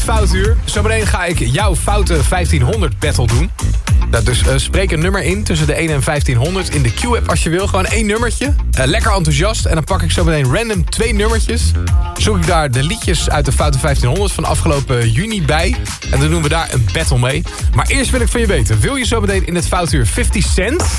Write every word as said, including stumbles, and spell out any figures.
Foutuur. Zometeen ga ik jouw foute vijftienhonderd battle doen. Nou, dus uh, spreek een nummer in tussen de één en vijftienhonderd in de Q-app als je wil. Gewoon één nummertje. Uh, lekker enthousiast. En dan pak ik zo meteen random twee nummertjes. Zoek ik daar de liedjes uit de foute vijftienhonderd van afgelopen juni bij. En dan doen we daar een battle mee. Maar eerst wil ik van je weten. Wil je zo meteen in het Foutuur fifty cent?